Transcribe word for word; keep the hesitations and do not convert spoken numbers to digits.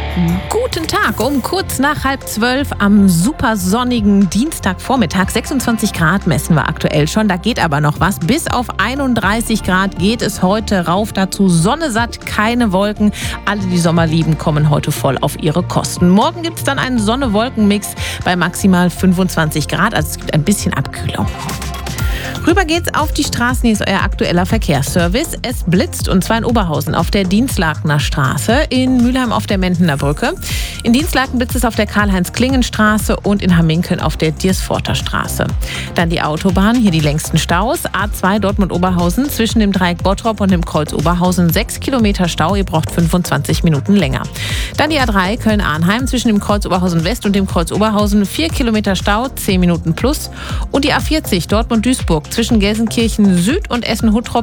Guten Tag, um kurz nach halb zwölf am super sonnigen Dienstagvormittag. sechsundzwanzig Grad messen wir aktuell schon, da geht aber noch was. Bis auf einunddreißig Grad geht es heute rauf. Dazu Sonne satt, keine Wolken. Alle, die Sommer lieben, kommen heute voll auf ihre Kosten. Morgen gibt es dann einen Sonne-Wolken-Mix bei maximal fünfundzwanzig Grad. Also es gibt ein bisschen Abkühlung. Rüber geht's auf die Straßen, hier ist euer aktueller Verkehrsservice. Es blitzt, und zwar in Oberhausen auf der Dienstlakener Straße, in Mülheim auf der Mendener Brücke. In Dienstlaken blitzt es auf der Karl-Heinz-Klingen-Straße und in Hamminkeln auf der Diersforter Straße. Dann die Autobahn, hier die längsten Staus. A zwei Dortmund-Oberhausen zwischen dem Dreieck Bottrop und dem Kreuz Oberhausen sechs Kilometer Stau, ihr braucht fünfundzwanzig Minuten länger. Dann die A drei Köln-Arnheim zwischen dem Kreuz Oberhausen West und dem Kreuz Oberhausen vier Kilometer Stau, zehn Minuten plus. Und die A vierzig Dortmund-Duisburg zwischen Gelsenkirchen Süd und Essen-Huttrop